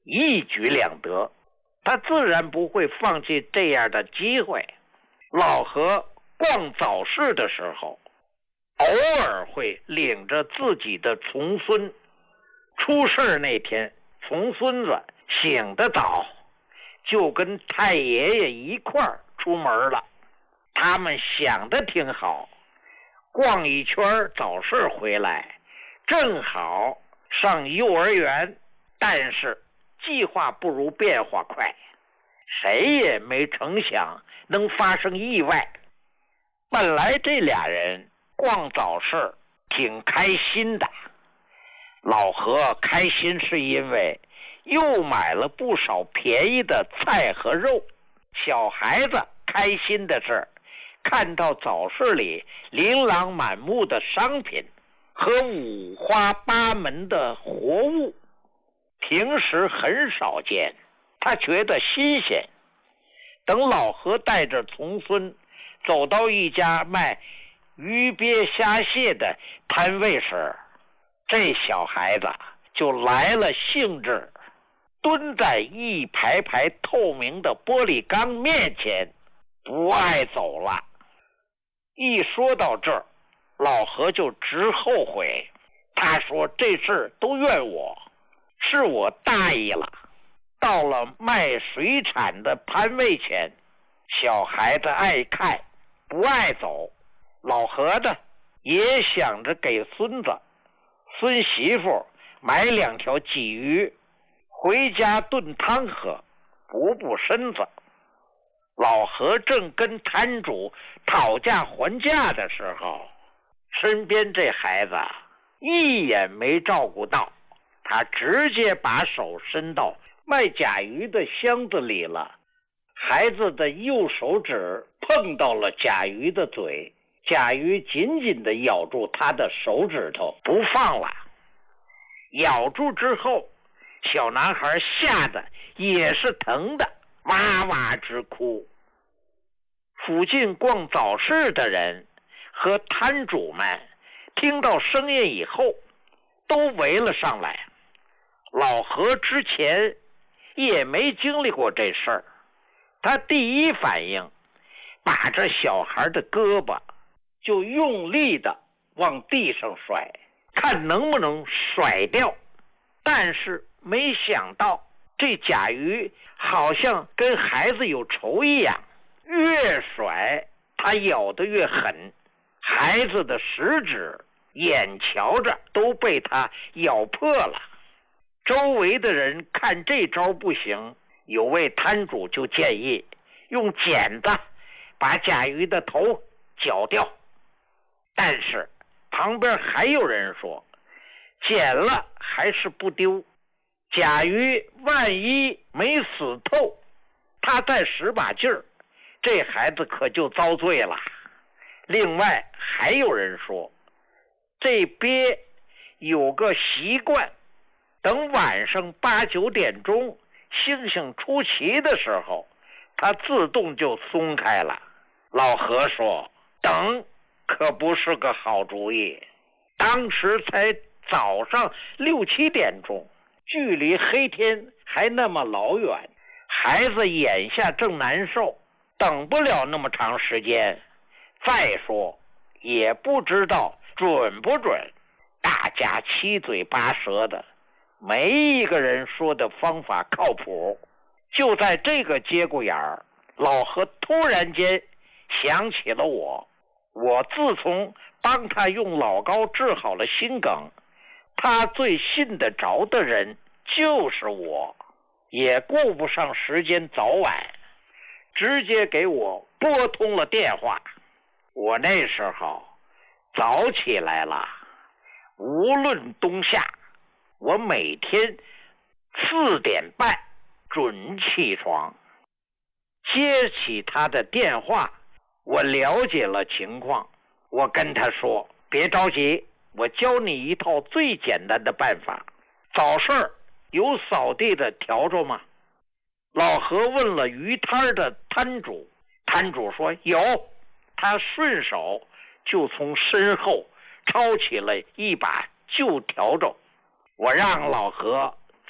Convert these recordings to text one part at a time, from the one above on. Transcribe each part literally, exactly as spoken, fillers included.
一举两得，他自然不会放弃这样的机会。老何逛早市的时候，偶尔会领着自己的重孙。出事那天，重孙子醒得早，就跟太爷爷一块儿出门了。他们想得挺好，逛一圈早市回来，正好上幼儿园。但是计划不如变化快，谁也没成想能发生意外。本来这俩人逛早市挺开心的，老何开心是因为又买了不少便宜的菜和肉，小孩子开心的是看到早市里琳琅满目的商品和五花八门的活物，平时很少见，他觉得新鲜。等老何带着重孙走到一家卖鱼鳖虾蟹的摊位时，这小孩子就来了兴致，蹲在一排排透明的玻璃缸面前，不爱走了。一说到这儿，老何就直后悔，他说这事都怨我，是我大意了。到了卖水产的摊位前，小孩子爱看不爱走，老何呢也想着给孙子孙媳妇买两条鲫鱼回家炖汤喝，补补身子。老何正跟摊主讨价还价的时候，身边这孩子一眼没照顾到，他直接把手伸到卖甲鱼的箱子里了。孩子的右手指碰到了甲鱼的嘴，甲鱼紧紧地咬住他的手指头不放了。咬住之后，小男孩吓得也是疼的哇哇直哭。附近逛早市的人和摊主们听到声音以后都围了上来。老何之前也没经历过这事儿，他第一反应把这小孩的胳膊就用力的往地上甩，看能不能甩掉。但是没想到这甲鱼好像跟孩子有仇一样，越甩它咬得越狠，孩子的食指眼瞧着都被它咬破了。周围的人看这招不行，有位摊主就建议用剪子把甲鱼的头绞掉。但是旁边还有人说，剪了还是不丢，甲鱼万一没死透，他再使把劲儿，这孩子可就遭罪了。另外还有人说，这鳖有个习惯，等晚上八九点钟星星出奇的时候，它自动就松开了。老何说，等可不是个好主意。当时才早上六七点钟，距离黑天还那么老远，孩子眼下正难受，等不了那么长时间。再说也不知道准不准，大家七嘴八舌的，没一个人说的方法靠谱。就在这个节骨眼儿，老何突然间想起了我。我自从帮他用老膏治好了心梗，他最信得着的人就是我，也顾不上时间早晚，直接给我拨通了电话。我那时候早起来了，无论冬夏，我每天四点半准起床。接起他的电话，我了解了情况，我跟他说，别着急，我教你一套最简单的办法。早市有扫地的笤帚吗？老何问了鱼摊的摊主，摊主说有。他顺手就从身后抄起了一把旧笤帚。我让老何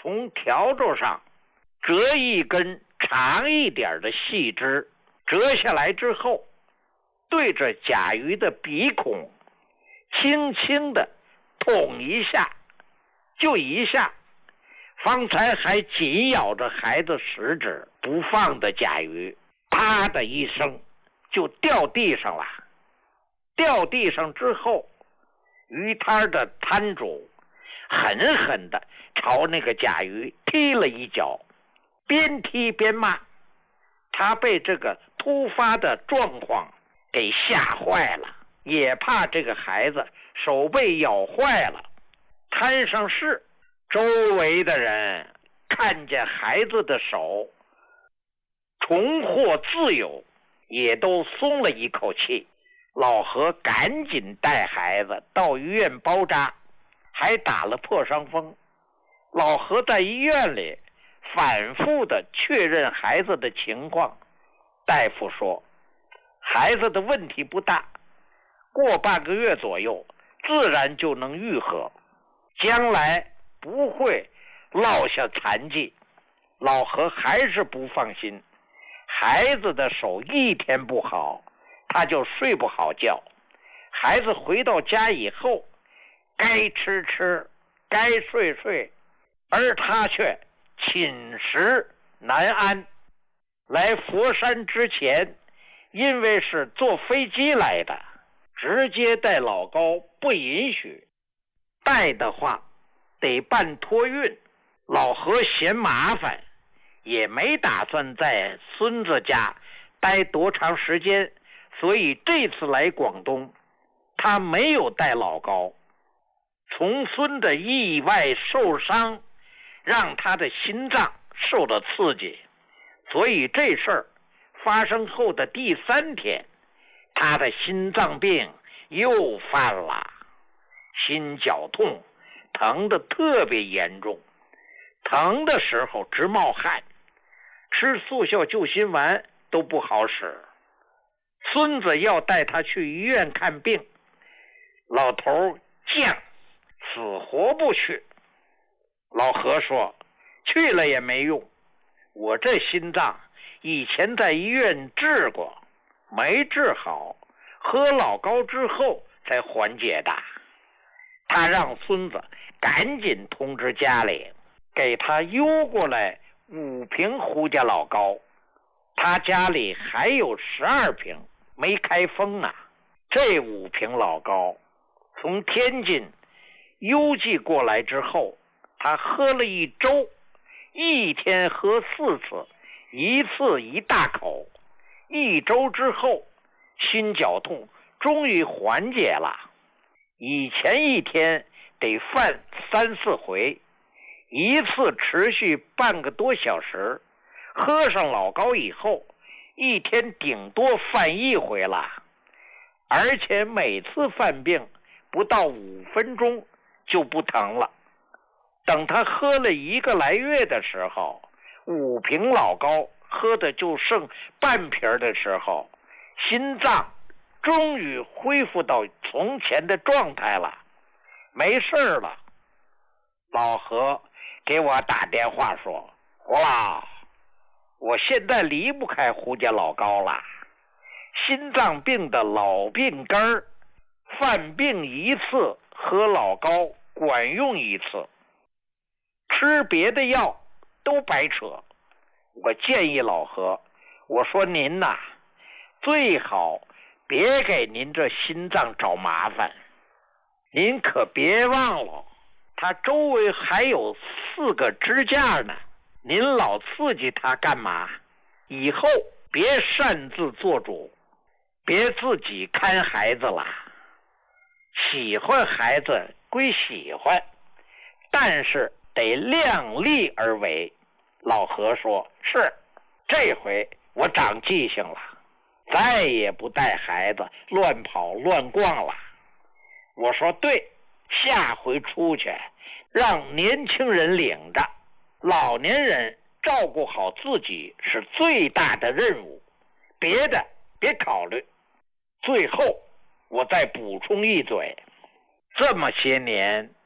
从笤帚上折一根长一点的细枝，折下来之后，对着甲鱼的鼻孔轻轻地捅一下，就一下，方才还紧咬着孩子食指不放的甲鱼，啪的一声就掉地上了。掉地上之后，鱼摊的摊主狠狠地朝那个甲鱼踢了一脚，边踢边骂。他被这个突发的状况给吓坏了，也怕这个孩子手被咬坏了。摊上事，周围的人看见孩子的手重获自由，也都松了一口气。老何赶紧带孩子到医院包扎，还打了破伤风。老何在医院里反复的确认孩子的情况，大夫说孩子的问题不大，过半个月左右自然就能愈合，将来不会落下残疾。老何还是不放心，孩子的手一天不好，他就睡不好觉。孩子回到家以后，该吃吃，该睡睡，而他却寝食难安。来佛山之前，因为是坐飞机来的，直接带老高不允许，带的话得办托运。老何嫌麻烦，也没打算在孙子家待多长时间，所以这次来广东，他没有带老高。从孙的意外受伤，让他的心脏受到刺激，所以这事儿发生后的第三天，他的心脏病又犯了，心绞痛，疼得特别严重，疼的时候直冒汗，吃速效救心丸都不好使。孙子要带他去医院看病，老头犟，死活不去。老何说，去了也没用，我这心脏以前在医院治过，没治好，喝老高之后才缓解的。他让孙子赶紧通知家里，给他邮过来五瓶胡家老高，他家里还有十二瓶没开封呢。这五瓶老高从天津邮寄过来之后，他喝了一周，一天喝四次，一次一大口。一周之后，心绞痛终于缓解了。以前一天得犯三四回，一次持续半个多小时。喝上老高以后，一天顶多犯一回了，而且每次犯病不到五分钟就不疼了。等他喝了一个来月的时候，五瓶老高喝的就剩半瓶的时候，心脏终于恢复到从前的状态了，没事了。老何给我打电话说，胡老，我现在离不开胡家老高了，心脏病的老病根儿，犯病一次喝老高管用一次，吃别的药都白扯。我建议老何，我说您呐，最好别给您这心脏找麻烦。您可别忘了，他周围还有四个支架呢，您老刺激他干嘛？以后别擅自做主，别自己看孩子了。喜欢孩子归喜欢，但是得量力而为。老何说，是，这回我长记性了，再也不带孩子乱跑乱逛了。我说对，下回出去让年轻人领着，老年人照顾好自己是最大的任务，别的别考虑。最后我再补充一嘴，这么些年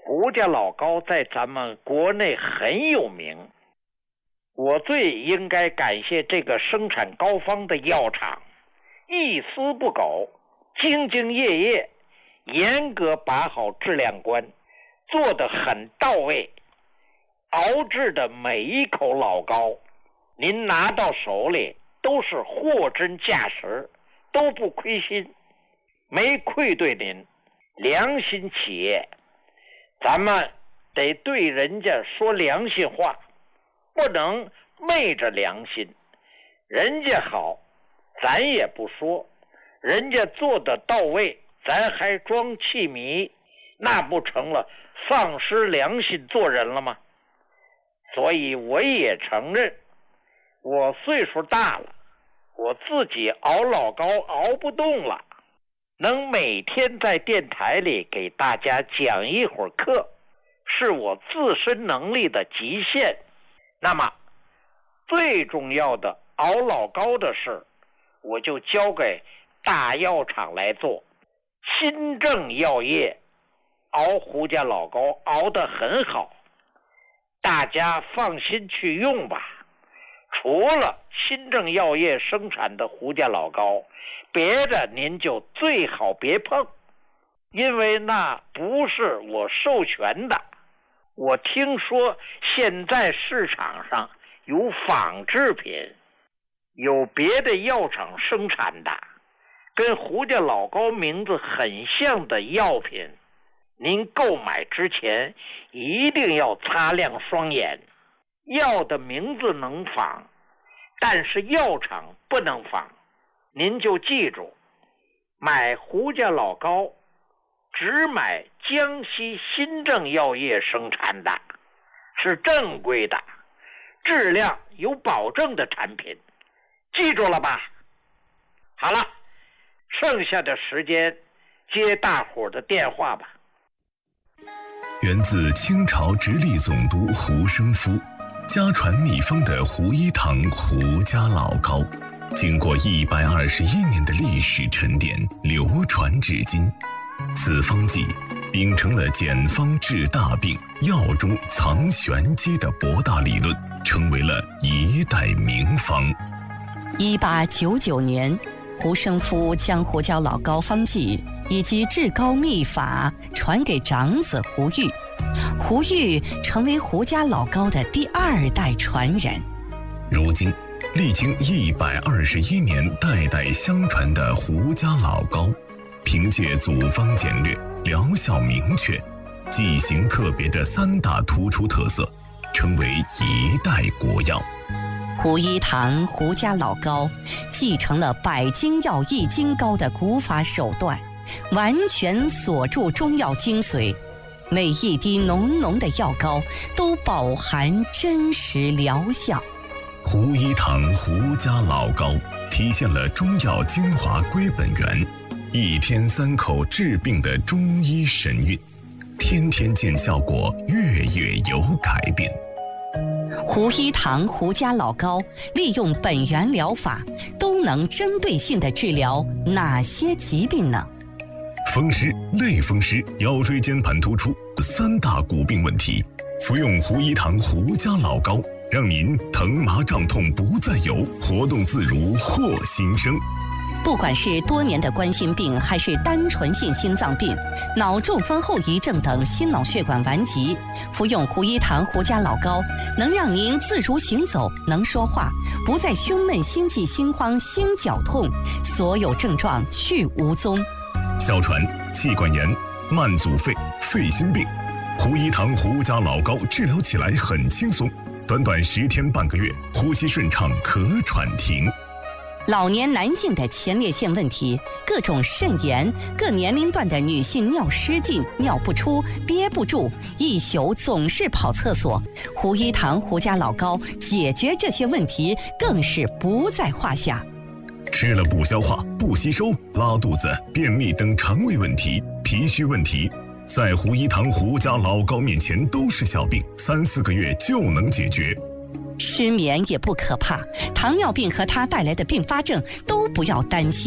胡家老膏在咱们国内很有名，我最应该感谢这个生产膏方的药厂，一丝不苟，兢兢业业，严格把好质量关，做得很到位。熬制的每一口老膏，您拿到手里都是货真价实，都不亏心，没愧对您，良心企业。咱们得对人家说良心话，不能昧着良心。人家好，咱也不说；人家做得到位，咱还装气迷，那不成了丧失良心做人了吗？所以我也承认，我岁数大了，我自己熬老膏熬不动了。能每天在电台里给大家讲一会儿课，是我自身能力的极限。那么最重要的熬老膏的事，我就交给大药厂来做。新政药业熬胡家老膏熬得很好，大家放心去用吧。除了新政药业生产的胡家老膏，别的您就最好别碰，因为那不是我授权的。我听说现在市场上有仿制品，有别的药厂生产的跟胡家老膏名字很像的药品，您购买之前一定要擦亮双眼。药的名字能仿，但是药厂不能仿。您就记住，买胡家老膏只买江西新政药业生产的，是正规的，质量有保证的产品，记住了吧？好了，剩下的时间接大伙的电话吧。 源自清朝直隶总督胡生夫，家传秘方的胡一堂胡家老膏，经过一百二十一年的历史沉淀，流传至今。此方剂秉承了简方治大病、药中藏玄机的博大理论，成为了一代名方。 一八九九年，胡生夫将胡椒老膏方剂以及制膏秘法传给长子胡玉，胡玉成为胡家老膏的第二代传人。 如今历经一百二十一年代代相传的胡家老膏，凭借组方简略、疗效明确、剂型特别的三大突出特色，成为一代国药。 胡一堂胡家老膏继承了百金药益精膏的古法手段，完全锁住中药精髓，每一滴浓浓的药膏都饱含真实疗效。 胡一堂胡家老膏体现了中药精华归本源，一天三口治病的中医神韵，天天见效果，月月有改变。 胡一堂胡家老膏利用本源疗法，都能针对性地治疗哪些疾病呢？ 风湿、类风湿、腰椎间盘突出三大骨病问题，服用胡一堂胡家老膏，让您疼麻胀痛不再有，活动自如获新生。 不管是多年的冠心病，还是单纯性心脏病、脑中风后遗症等心脑血管顽疾，服用胡一堂胡家老膏，能让您自如行走，能说话，不再胸闷、心悸、心慌、心绞痛，所有症状去无踪。 哮喘、气管炎、慢阻肺、肺心病，胡一堂胡家老膏治疗起来很轻松，短短十天半个月，呼吸顺畅，咳喘停。 老年男性的前列腺问题、各种肾炎、各年龄段的女性尿失禁、尿不出、憋不住，一宿总是跑厕所，胡一堂胡家老膏解决这些问题更是不在话下。 吃了不消化、不吸收、拉肚子、便秘等肠胃问题、脾虚问题，在胡一堂胡家老膏面前都是小病，三四个月就能解决。 失眠也不可怕，糖尿病和它带来的并发症都不要担心。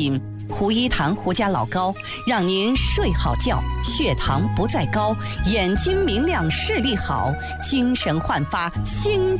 胡一堂胡家老高，让您睡好觉，血糖不再高，眼睛明亮，视力好，精神焕发，心